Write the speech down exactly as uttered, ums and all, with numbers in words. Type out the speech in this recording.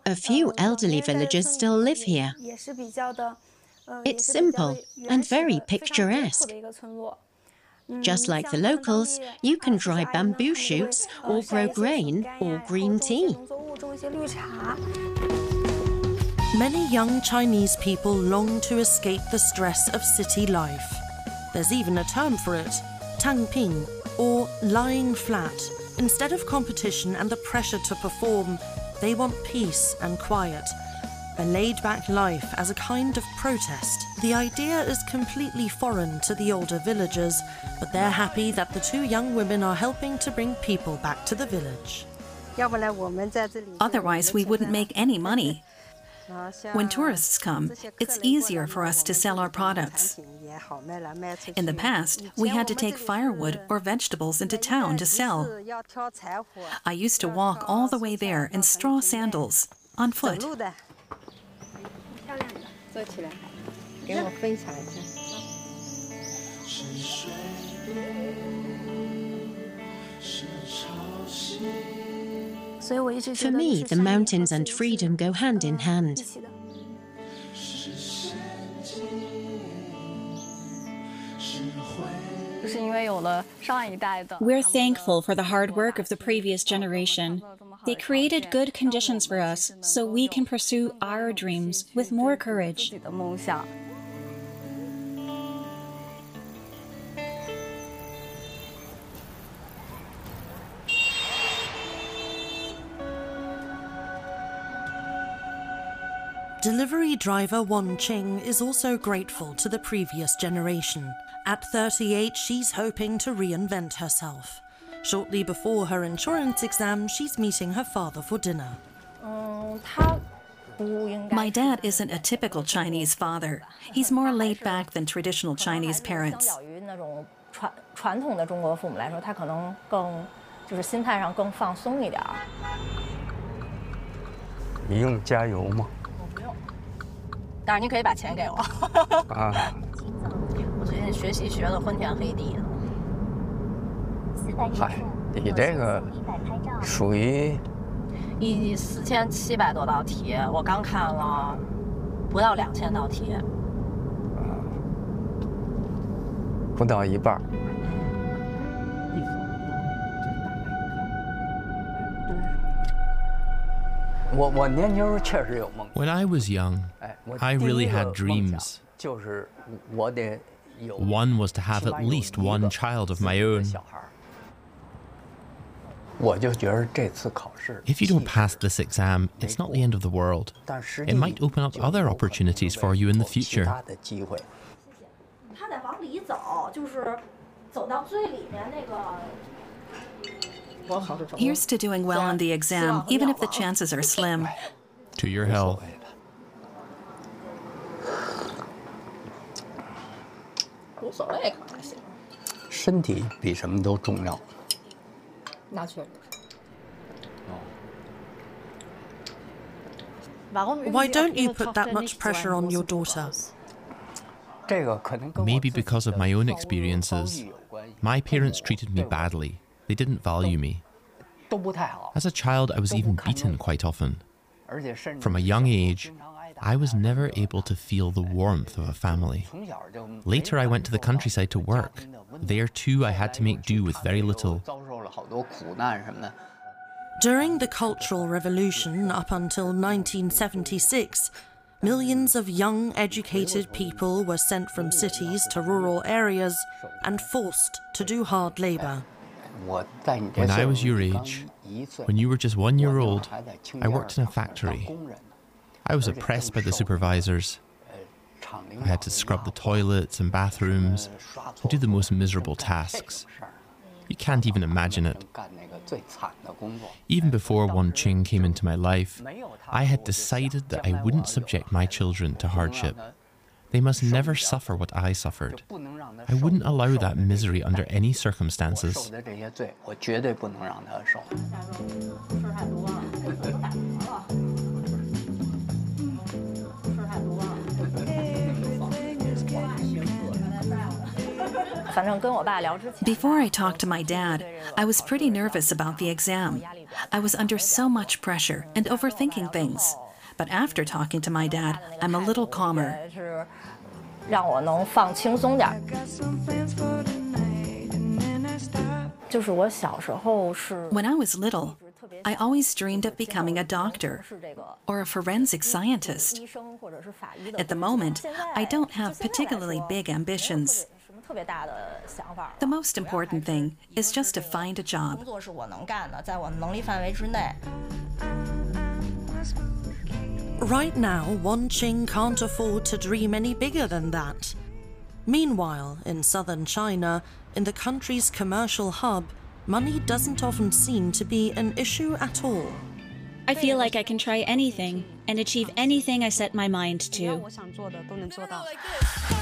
A few elderly villagers still live here. It's simple and very picturesque. Just like the locals, you can dry bamboo shoots or grow grain or green tea. Many young Chinese people long to escape the stress of city life. There's even a term for it, tangping, or lying flat. Instead of competition and the pressure to perform, they want peace and quiet. A laid-back life as a kind of protest. The idea is completely foreign to the older villagers, but they're happy that the two young women are helping to bring people back to the village. Otherwise, we wouldn't make any money. When tourists come, it's easier for us to sell our products. In the past, we had to take firewood or vegetables into town to sell. I used to walk all the way there in straw sandals, on foot. For me, the mountains and freedom go hand in hand. We're thankful for the hard work of the previous generation. They created good conditions for us so we can pursue our dreams with more courage. Delivery driver Wan Qing is also grateful to the previous generation. At thirty-eight, she's hoping to reinvent herself. Shortly before her insurance exam, she's meeting her father for dinner. My dad isn't a typical Chinese father. He's more laid back than traditional Chinese parents. When I was young, I really had dreams. One was to have at least one child of my own. If you don't pass this exam, it's not the end of the world. It might open up other opportunities for you in the future. Here's to doing well on the exam, even if the chances are slim. To your health. Why don't you put that much pressure on your daughter? Maybe because of my own experiences. My parents treated me badly. They didn't value me. As a child, I was even beaten quite often. From a young age, I was never able to feel the warmth of a family. Later, I went to the countryside to work. There, too, I had to make do with very little. During the Cultural Revolution up until nineteen seventy-six, millions of young, educated people were sent from cities to rural areas and forced to do hard labor. When I was your age, when you were just one year old, I worked in a factory. I was oppressed by the supervisors. I had to scrub the toilets and bathrooms and do the most miserable tasks. You can't even imagine it. Even before Wan Qing came into my life, I had decided that I wouldn't subject my children to hardship. They must never suffer what I suffered. I wouldn't allow that misery under any circumstances. Before I talked to my dad, I was pretty nervous about the exam. I was under so much pressure and overthinking things. But after talking to my dad, I'm a little calmer. When I was little, I always dreamed of becoming a doctor or a forensic scientist. At the moment, I don't have particularly big ambitions. The most important thing is just to find a job. Right now, Wan Qing can't afford to dream any bigger than that. Meanwhile, in southern China, in the country's commercial hub, money doesn't often seem to be an issue at all. I feel like I can try anything and achieve anything I set my mind to.